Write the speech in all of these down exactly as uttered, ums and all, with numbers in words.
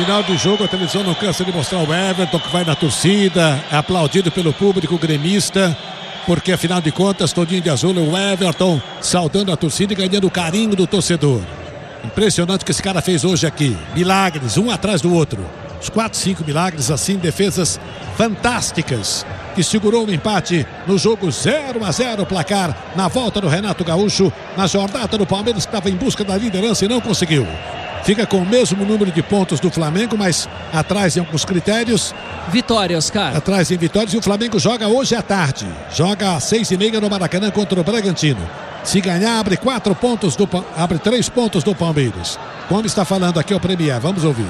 Final do jogo, a televisão não cansa de mostrar o Everton, que vai na torcida, é aplaudido pelo público gremista, porque afinal de contas, todinho de azul, é o Everton saudando a torcida e ganhando o carinho do torcedor. Impressionante o que esse cara fez hoje aqui. Milagres, um atrás do outro. Os quatro, cinco milagres, assim, defesas fantásticas, que segurou o empate no jogo zero a zero, placar na volta do Renato Gaúcho, na jornada do Palmeiras, que estava em busca da liderança e não conseguiu. Fica com o mesmo número de pontos do Flamengo, mas atrás em alguns critérios. Vitórias, cara. Atrás em vitórias, e o Flamengo joga hoje à tarde. Joga às seis e meia no Maracanã contra o Bragantino. Se ganhar, abre quatro pontos do abre três pontos do Palmeiras. Como está falando aqui o Premier, vamos ouvir.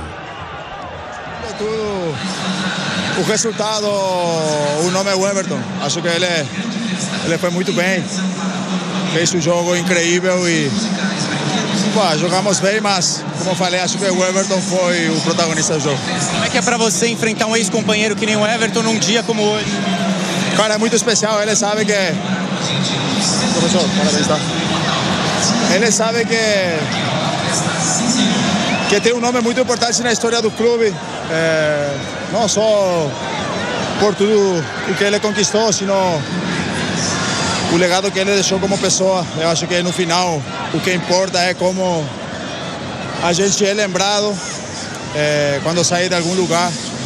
Tudo, o resultado, o nome é Everton. Acho que ele, ele foi muito bem. Fez um jogo incrível e pô, jogamos bem, mas como eu falei, acho que o Everton foi o protagonista do jogo. Como é que é pra você enfrentar um ex-companheiro que nem o Everton num dia como hoje? Cara, é muito especial. Ele sabe que... Professor, parabéns, tá? Ele sabe que... que tem um nome muito importante na história do clube. É... Não só por tudo o que ele conquistou, sino o legado que ele deixou como pessoa. Eu acho que no final o que importa é como a gente é lembrado é, quando sai de algum lugar,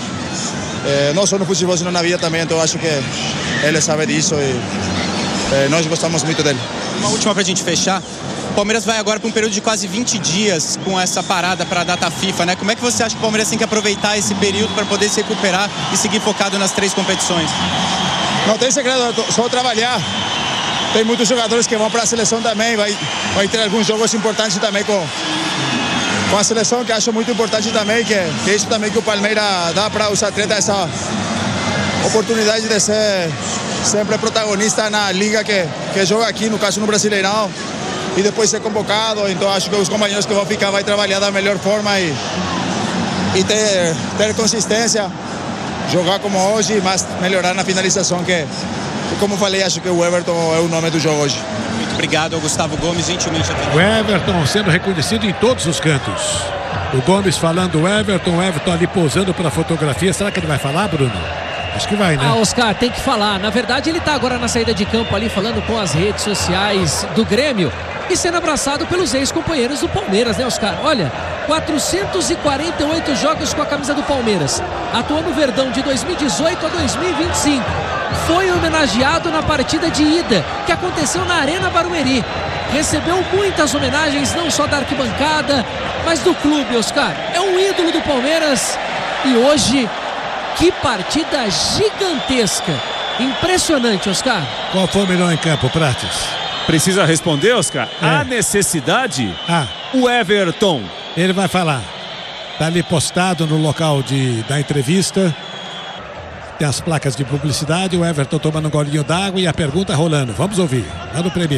é, não só no futebol, sino na vida também. Então eu acho que ele sabe disso e é, nós gostamos muito dele. Uma última para a gente fechar. O Palmeiras vai agora para um período de quase vinte dias com essa parada para a data FIFA, né? Como é que você acha que o Palmeiras tem que aproveitar esse período para poder se recuperar e seguir focado nas três competições? Não tem segredo, só trabalhar. Tem muitos jogadores que vão para a seleção também, vai, vai ter alguns jogos importantes também com, com a seleção, que acho muito importante também, que, que isso também que o Palmeiras dá para os atletas essa oportunidade de ser sempre protagonista na liga que, que joga aqui, no caso no Brasileirão, e depois ser convocado. Então acho que os companheiros que vão ficar vai trabalhar da melhor forma e, e ter, ter consistência, jogar como hoje, mas melhorar na finalização, que como falei, acho que o Everton é o nome do jogo hoje. Muito obrigado ao Gustavo Gomes, gentilmente atendido. O Everton sendo reconhecido em todos os cantos. O Gomes falando o Everton, o Everton ali posando pela fotografia. Será que ele vai falar, Bruno? Acho que vai, né? Ah, Oscar, tem que falar. Na verdade, ele tá agora na saída de campo ali, falando com as redes sociais do Grêmio e sendo abraçado pelos ex-companheiros do Palmeiras, né, Oscar? Olha, quatrocentos e quarenta e oito jogos com a camisa do Palmeiras. Atuou no Verdão de dois mil e dezoito a dois mil e vinte e cinco. Foi homenageado na partida de ida, que aconteceu na Arena Barueri. Recebeu muitas homenagens, não só da arquibancada, mas do clube, Oscar. É um ídolo do Palmeiras. E hoje, que partida gigantesca. Impressionante, Oscar. Qual foi o melhor em campo, Prates? Precisa responder, Oscar? É. A necessidade, ah. o Everton. Ele vai falar. Está ali postado no local de, da entrevista. Tem as placas de publicidade, o Everton tomando um golinho d'água e a pergunta rolando. Vamos ouvir, lá no Premier.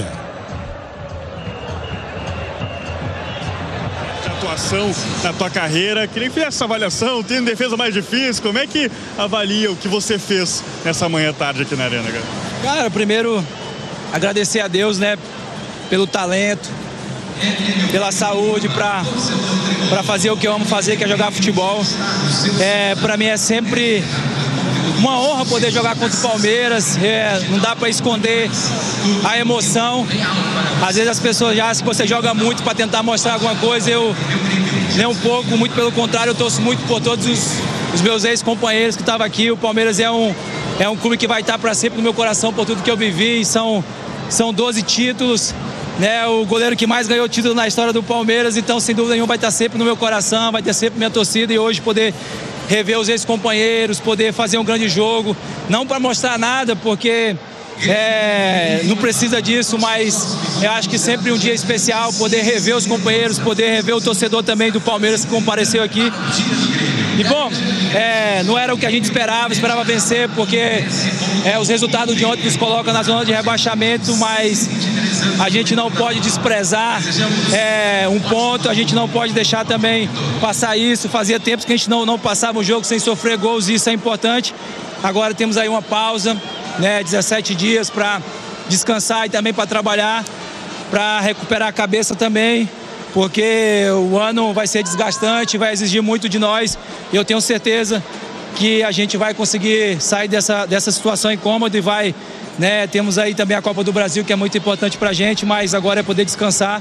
De atuação na tua carreira, queria que fizesse essa avaliação, tendo defesa mais difícil, como é que avalia o que você fez nessa manhã tarde aqui na Arena, cara? Cara, primeiro, agradecer a Deus, né, pelo talento, pela saúde, para para fazer o que eu amo fazer, que é jogar futebol. É, para mim é sempre uma honra poder jogar contra o Palmeiras. É, não dá para esconder a emoção. Às vezes as pessoas já acham que você joga muito para tentar mostrar alguma coisa. Eu nem um pouco, muito pelo contrário, eu torço muito por todos os, os meus ex-companheiros que estavam aqui. O Palmeiras é um, é um clube que vai estar para sempre no meu coração por tudo que eu vivi. São, são doze títulos, né? O goleiro que mais ganhou título na história do Palmeiras. Então, sem dúvida nenhuma, vai estar sempre no meu coração, vai ter sempre minha torcida. E hoje poder rever os ex-companheiros, poder fazer um grande jogo, não para mostrar nada, porque é, não precisa disso, mas eu acho que sempre um dia especial, poder rever os companheiros, poder rever o torcedor também do Palmeiras que compareceu aqui. E bom, é, não era o que a gente esperava, esperava vencer, porque é, os resultados de ontem nos colocam na zona de rebaixamento, mas a gente não pode desprezar é, um ponto, a gente não pode deixar também passar isso. Fazia tempos que a gente não, não passava um jogo sem sofrer gols, e isso é importante. Agora temos aí uma pausa, né, dezessete dias para descansar e também para trabalhar, para recuperar a cabeça também. porque o ano vai ser desgastante, vai exigir muito de nós, e eu tenho certeza que a gente vai conseguir sair dessa, dessa situação incômoda e vai, né, temos aí também a Copa do Brasil, que é muito importante pra gente, mas agora é poder descansar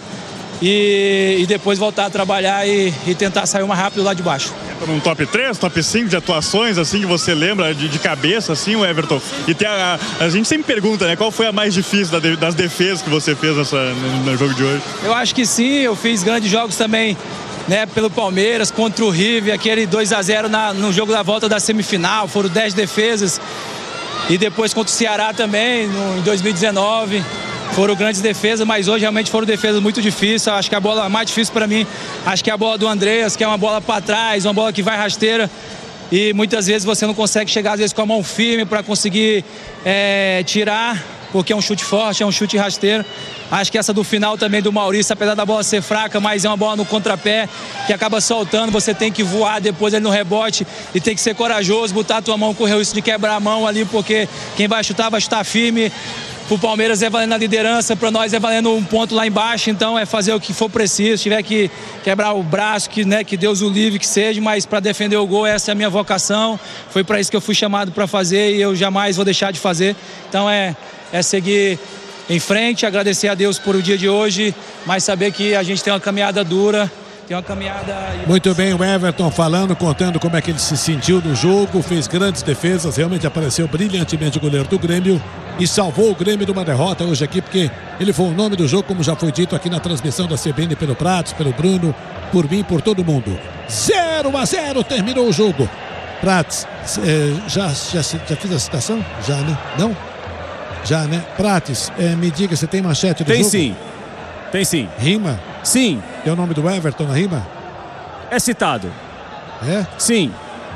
e, e depois voltar a trabalhar e, e tentar sair o mais rápido lá de baixo. Entra num top três, top cinco de atuações, assim, que você lembra de, de cabeça, assim, o Everton? E tem a, a, a gente sempre pergunta, né, qual foi a mais difícil da, das defesas que você fez nessa, no, no jogo de hoje? Eu acho que sim, eu fiz grandes jogos também, né, pelo Palmeiras, contra o River, aquele dois a zero na, no jogo da volta da semifinal, foram dez defesas, e depois contra o Ceará também, no, em dois mil e dezenove, foram grandes defesas, mas hoje realmente foram defesas muito difíceis. Acho que a bola mais difícil para mim, acho que é a bola do Andreas, que é uma bola para trás, uma bola que vai rasteira, e muitas vezes você não consegue chegar às vezes com a mão firme para conseguir é, tirar, porque é um chute forte, é um chute rasteiro. Acho que essa do final também do Maurício, apesar da bola ser fraca, mas é uma bola no contrapé que acaba soltando, você tem que voar depois ali no rebote e tem que ser corajoso, botar a tua mão, correr o risco de quebrar a mão ali, porque quem vai chutar vai chutar firme. Pro Palmeiras é valendo a liderança, para nós é valendo um ponto lá embaixo, então é fazer o que for preciso, se tiver que quebrar o braço, que, né, que Deus o livre que seja, mas para defender o gol, essa é a minha vocação, foi para isso que eu fui chamado para fazer e eu jamais vou deixar de fazer, então é, é seguir em frente, agradecer a Deus por o dia de hoje, mas saber que a gente tem uma caminhada dura, tem uma caminhada... Muito bem, o Everton falando, contando como é que ele se sentiu no jogo, fez grandes defesas, realmente apareceu brilhantemente o goleiro do Grêmio e salvou o Grêmio de uma derrota hoje aqui, porque ele foi o nome do jogo, como já foi dito aqui na transmissão da C B N pelo Pratos, pelo Bruno, por mim, por todo mundo. zero a zero terminou o jogo. Pratos, eh, já, já, já fiz a citação? Já, né? Não? Já, né? Pratos, eh, me diga, você tem manchete do tem jogo? Tem sim, tem sim. Rima? Sim. Tem o nome do Everton na rima? É citado. É? Sim.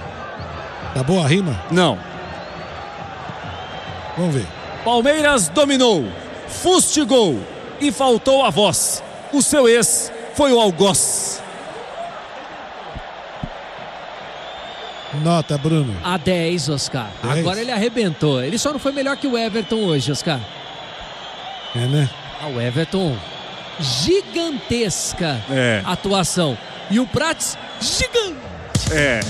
Tá boa a rima? Não. Vamos ver. Palmeiras dominou, fustigou e faltou a voz. O seu ex foi o algoz. Nota, Bruno. A dez, Oscar. dez. Agora ele arrebentou. Ele só não foi melhor que o Everton hoje, Oscar. É, né? Ah, o Everton, gigantesca é. atuação. E o Prates, gigante. É.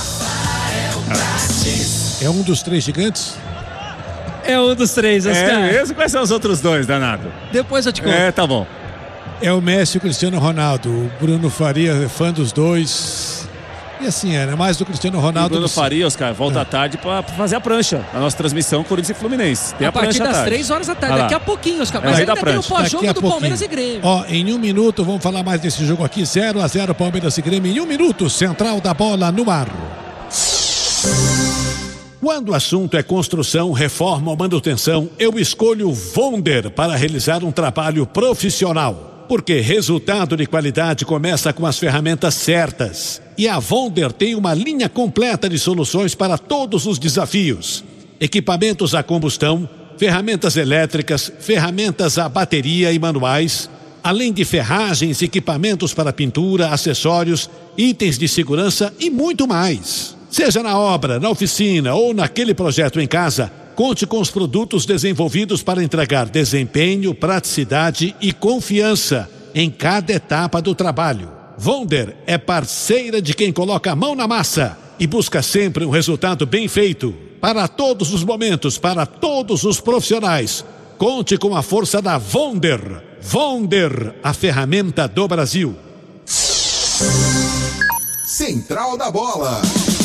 É um dos três gigantes? É um dos três, Oscar. É mesmo? Quais são os outros dois, danado? Depois eu te conto. É, tá bom. É o Messi e o Cristiano Ronaldo. O Bruno Faria é fã dos dois. E assim é, né? Mais do Cristiano Ronaldo. O Bruno do... Faria, Oscar, volta é. à tarde pra fazer a prancha. A nossa transmissão Corinthians e Fluminense. Tem a, a partir prancha das à tarde. três horas da tarde. Ah, daqui a pouquinho, Oscar. É Mas ainda ainda tem o pós-jogo do pouquinho. Palmeiras e Grêmio. Ó, em um minuto, vamos falar mais desse jogo aqui. zero a zero Palmeiras e Grêmio. Em um minuto, central da bola no ar. Quando o assunto é construção, reforma ou manutenção, eu escolho Vonder para realizar um trabalho profissional. Porque resultado de qualidade começa com as ferramentas certas. E a Vonder tem uma linha completa de soluções para todos os desafios. Equipamentos a combustão, ferramentas elétricas, ferramentas a bateria e manuais, além de ferragens, equipamentos para pintura, acessórios, itens de segurança e muito mais. Seja na obra, na oficina ou naquele projeto em casa, conte com os produtos desenvolvidos para entregar desempenho, praticidade e confiança em cada etapa do trabalho. Vonder é parceira de quem coloca a mão na massa e busca sempre um resultado bem feito. Para todos os momentos, para todos os profissionais, conte com a força da Vonder. Vonder, a ferramenta do Brasil. Central da Bola.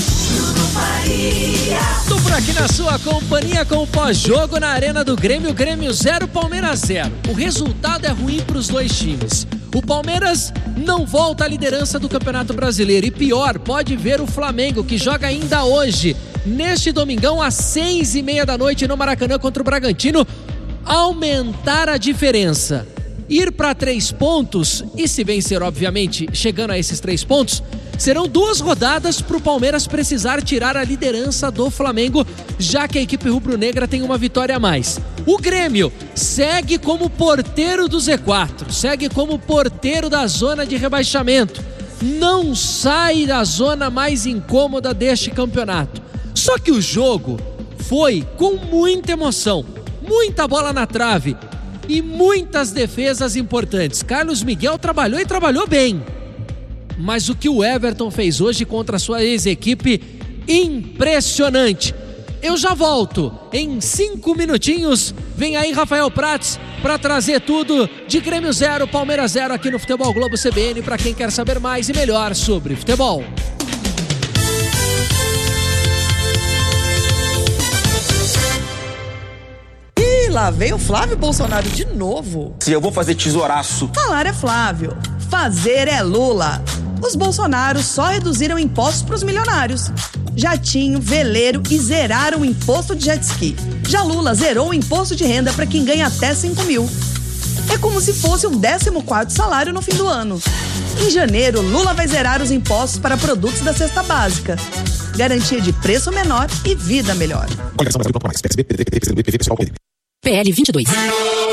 Tô por aqui na sua companhia com o pós-jogo na Arena do Grêmio. Grêmio zero, Palmeiras zero. O resultado é ruim para os dois times. O Palmeiras não volta à liderança do Campeonato Brasileiro. E pior, pode ver o Flamengo, que joga ainda hoje, neste domingão, às seis e meia da noite no Maracanã contra o Bragantino, aumentar a diferença. Ir para três pontos, e se vencer, obviamente, chegando a esses três pontos, serão duas rodadas para o Palmeiras precisar tirar a liderança do Flamengo, já que a equipe rubro-negra tem uma vitória a mais. O Grêmio segue como porteiro do Z quatro, segue como porteiro da zona de rebaixamento. Não sai da zona mais incômoda deste campeonato. Só que o jogo foi com muita emoção, muita bola na trave. e muitas defesas importantes. Carlos Miguel trabalhou e trabalhou bem. Mas o que o Everton fez hoje contra a sua ex-equipe, impressionante. Eu já volto em cinco minutinhos. Vem aí Rafael Prats para trazer tudo de Grêmio zero, Palmeiras zero aqui no Futebol Globo C B N para quem quer saber mais e melhor sobre futebol. E lá veio o Flávio Bolsonaro de novo. Se eu vou fazer tesouraço. Falar é Flávio, fazer é Lula. Os Bolsonaros só reduziram impostos para os milionários. Jatinho, veleiro e zeraram o imposto de jet ski. Já Lula zerou o imposto de renda para quem ganha até cinco mil. É como se fosse um décimo quarto salário no fim do ano. Em janeiro, Lula vai zerar os impostos para produtos da cesta básica. Garantia de preço menor e vida melhor. P L vinte e dois.